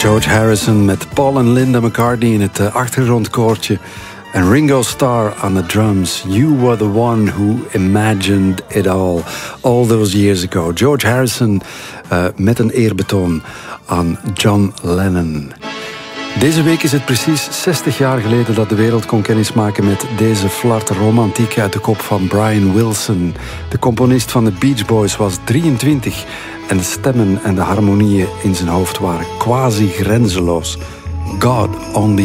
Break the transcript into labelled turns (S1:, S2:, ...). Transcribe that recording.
S1: George Harrison met Paul en Linda McCartney in het achtergrondkoortje. En Ringo Starr aan de drums. You were the one who imagined it all those years ago. George Harrison met een eerbetoon aan John Lennon. Deze week is het precies 60 jaar geleden dat de wereld kon kennismaken met deze flart romantiek uit de kop van Brian Wilson. De componist van de Beach Boys was 23 en de stemmen en de harmonieën in zijn hoofd waren quasi grenzeloos. God only